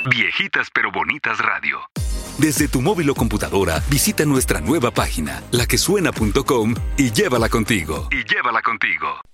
Viejitas pero Bonitas Radio. Desde tu móvil o computadora, visita nuestra nueva página, laquesuena.com y llévala contigo.